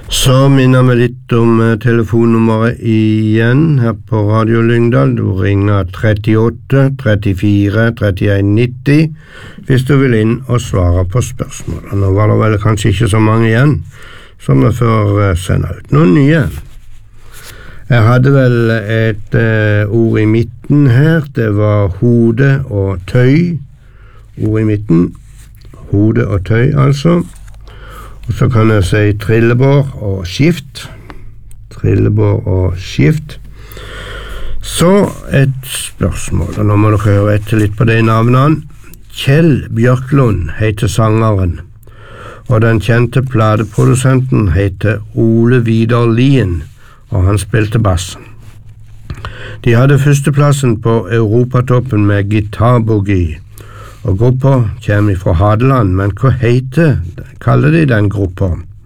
Så minner vi litt om telefonnummeret igjen her på Radio Lyngdal. Du ringer 38 34 31 90 hvis du vil inn og svare på spørsmål. Nå var det vel kanskje ikke så mange igjen, så vi får sende ut noen nye. Jeg hadde vel et ord i midten her. Det var hode og tøy. Ord i midten. Hode og tøy, altså. Og så kan jeg si trillebår og skift. Trillebår og skift. Så et spørsmål, og nå må dere høre etter litt på de navnene. Kjell Bjørklund heter sangeren, og den kjente pladeprodusenten heter Ole Vidar Lien, og han spilte bass. De hadde førsteplassen på Europatoppen med Gitarbogi, og gruppa kommer fra Hadeland, men hva kaller de den gruppa?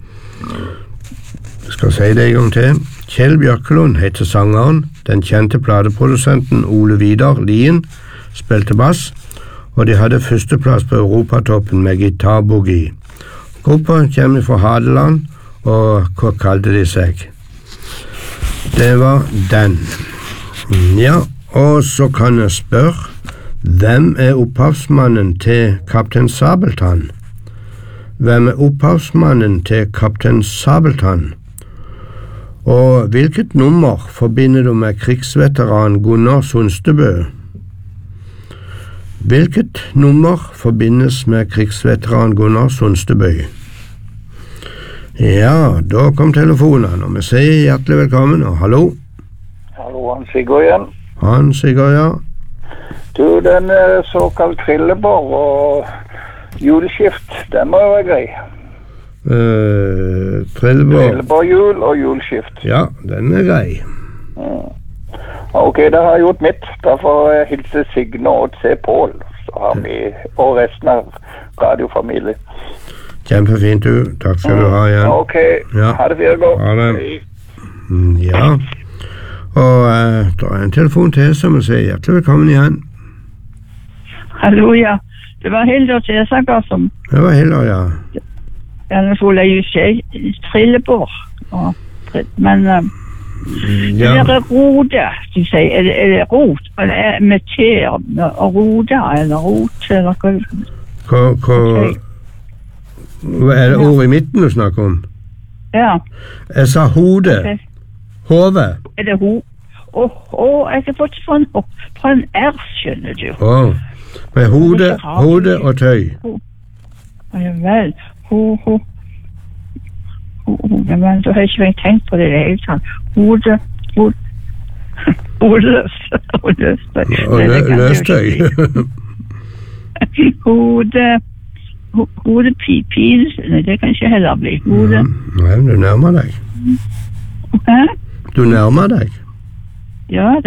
Jeg skal si det en gang til. Kjell Bjørklund heter sangeren, den kjente pladeprodusenten Ole Vidar Lien spilte bass, og de hadde førsteplass på Europatoppen med Gitarbogi. Gruppa kommer fra Hadeland, og hva kalte de seg? Det var den. Ja, og så kan jeg spørre, hvem opphavsmannen til Kaptein Sabeltann? Hvem opphavsmannen til Kaptein Sabeltann? Og hvilket nummer forbinder du med krigsveteran Gunnar Sundstebø? Hvilket nummer forbindes med krigsveteran Gunnar Sundstebø? Ja, da kom telefonen, og vi sier hjertelig velkommen, og hallo. Hallo, Hans Sigurd igjen. Hans Sigurd, ja. Du, den såkalt trillebår og juleskift, den må jo være grei. Trillebårhjul og juleskift. Ja, den er grei. Ok, da har jeg gjort mitt. Da får jeg hilse Signe og se Pål, så har vi og resten av radiofamilien. Kjempefint, du. Takk skal du ha igjen. Ok, ja. Ha det fint godt. Ha det. Ja, og da er en telefon til, som jeg sier hjertelig velkommen igjen. Hallo, ja. Det var Hilda Tesager som... Det var Hilda, ja. Jeg skulle jo si trillebår. Men ja. Det er rode, du sier. Er det rot? Eller med te og rode, eller rot, eller hva? Hva er det ordet i midten du snakker om? Ja. Jeg sa hode. Okay. Hove. Er det ho? Jeg har fått fra en R, skjønner du. Med hode og tøy. Ja vel. Men så har jeg ikke tenkt på det i det hele tatt. Hode løstøy. Hodepipil, det kan ikke heller bli. Nei, du nærmer deg. Hæ? Du nærmer deg. Ja,